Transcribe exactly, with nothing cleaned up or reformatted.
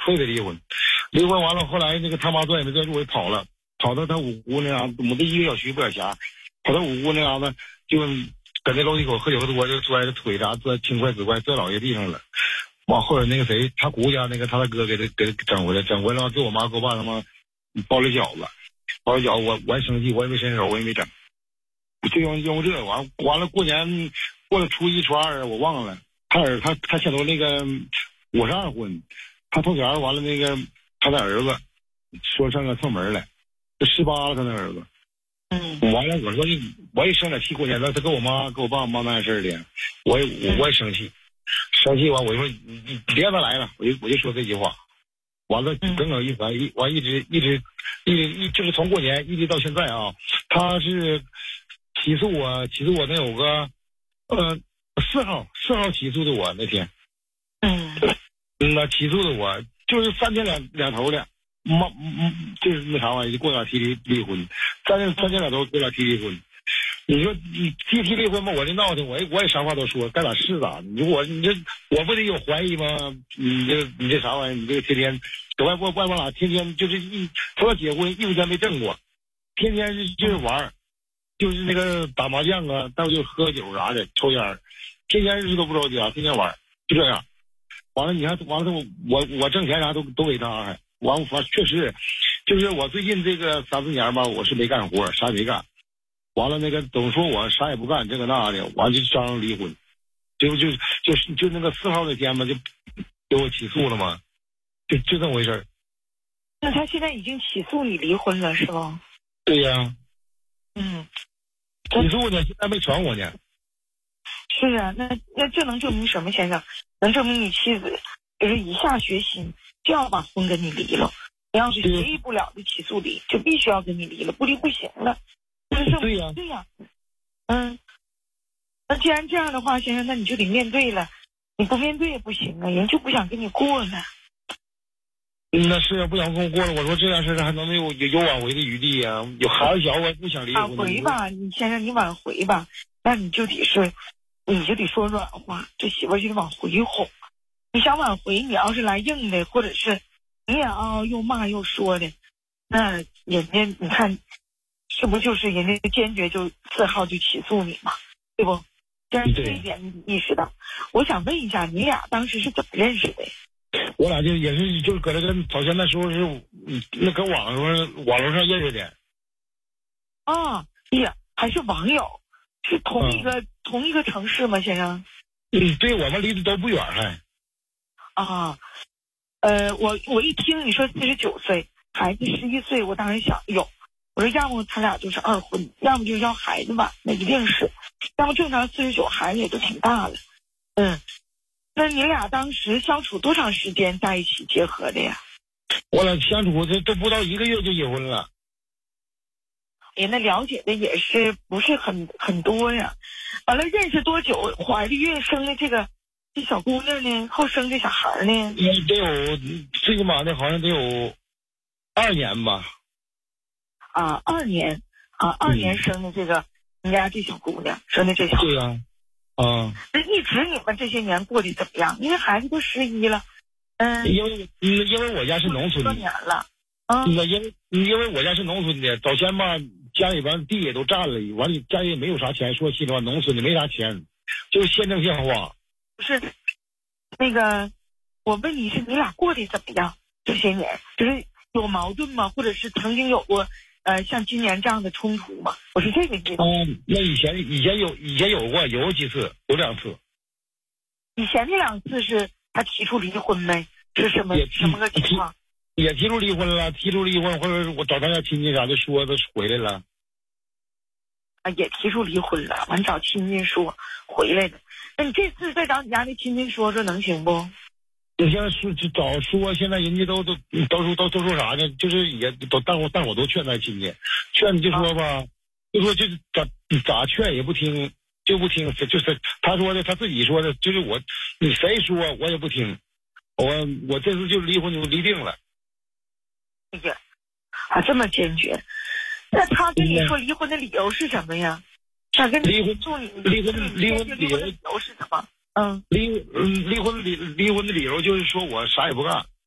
非得离婚。离婚完了，后来那个他妈转也没转住，跑了，跑到他五姑那嘎，我们这一个小区不远辖，跑到五姑那嘎子，就搁那楼梯口喝酒喝多，就摔着腿啥摔青块紫块摔老爷地上了。完后来那个谁，他姑家那个他的哥给他给他整回来，整回来给我妈给我爸他妈包了饺子，包了饺子我我还生气，我也没伸手，我也没整，就用用这完完了过年过了初一初二我忘了，他儿他他先头那个我是二婚，他头前完了那个他的儿子说上个串门来，这十八了他那儿子。 嗯， 完了我说我也生点气，过年了他跟我妈跟我爸妈那点事儿的，我也我我也生气。生气完我就说你你别让他来了，我就我就说这句话，完了整整一完一完一直一直一直一就是从过年一直到现在啊，他是起诉我起诉我那有个呃四号四号起诉的我那天， 嗯嗯那起诉的我就是三天两两头的，妈嗯就是那啥玩意儿就过来提离离婚，三天三天两头过来提离婚。你说你提提离婚吧，我这闹腾，我也我也啥话都说，该咋是咋。你说我你这我不得有怀疑吗？你这你这啥玩意儿？你这个天天搁外外外边哪天天就是一除了结婚一分钱没挣过，天天是就是玩儿，就是那个打麻将啊，到就喝酒啥的，抽烟，天天日子都不着家，天天玩，就这样。完了你看完了我我我挣钱啥都都给他还完完确实，就是我最近这个三四年吧，我是没干活，啥也没干。完了，那个总说我啥也不干，这个那的，完就商量离婚，就就就就那个四号那天嘛，就给我起诉了嘛，就就这么回事儿。 那他现在已经起诉你离婚了是吧？ 对呀。 嗯。 起诉呢，现在没传我呢。 是啊，那那这能证明什么，先生？能证明你妻子就是以下决心，就要把婚跟你离了。你要是协议不了就起诉离，就必须要跟你离了，不离不行了。 对呀， 对呀，嗯，那既然这样的话，先生，那你就得面对了，你不面对也不行啊，人就不想跟你过呢。 那是不想跟我过了，我说这件事还能没有有有挽回的余地呀、啊？有孩子小，我也不想离婚。 挽回吧，你先生，你挽回吧，那你就得是，你就得说软话，这媳妇就得往回哄。你想挽回，你要是来硬的，或者是你也啊又骂又说的，那人家你看。是不就是人家坚决就四号就起诉你嘛，对不？但是这一点你意识到，我想问一下，你俩当时是怎么认识的？ 我俩就也是就是搁这个早先那时候是那搁网上网络上认识的。 啊，哎呀，还是网友，是同一个、嗯、同一个城市吗，先生？ 嗯，对，我们离得都不远还。 啊，呃，我我一听你说四十九岁，孩子十一岁，我当时想，哟。我说要么他俩就是二婚，要么就是要孩子吧，那一定是，要么正常四十九，孩子也都挺大了。嗯，那你俩当时相处多长时间在一起结合的呀？ 我俩相处这都不到一个月就结婚了。 哎，那了解的也是不是很很多呀？完了认识多久怀的孕生的这个这小姑娘呢？后生这小孩呢？ 嗯，得有最起码的好像得有二年吧。 啊，二年啊，二年生的这个人家这小姑娘，生的这小孩。 对呀、啊，啊。 那一直你们这些年过得怎么样？因为孩子都十一了，嗯。 因为因为我家是农村的。 多年了。啊。 那因为因为我家是农村的，早先吧家里边地也都占了，完了家里也没有啥钱，说心里话，农村的没啥钱，就是现挣现花。 不是，那个，我问你是你俩过得怎么样？这些年就是有矛盾吗？或者是曾经有过？呃，像今年这样的冲突嘛，我是这个意思。 嗯，那以前以前有以前有过，有几次，有两次。 以前那两次是他提出离婚没？是什么什么个情况？ 也提出离婚了，提出离婚，或者是我找他家亲戚啥的说他回来了。 啊，也提出离婚了，完找亲戚说回来的。那你这次再找你家那亲戚说说能行不？ 你现在说就早说，现在人家都都都说都都说啥呢？就是也都大伙大伙都劝咱亲戚，劝你就说吧，就说就是咋咋劝也不听，就不听，就是他说的，他自己说的，就是我你谁说我也不听，我我这次就离婚就离定了。 哎呀，啊这么坚决，那他跟你说离婚的理由是什么呀？他跟离婚祝你离婚离婚理由理由是什么？嗯， 离嗯离婚离离婚的理由就是说我啥也不干，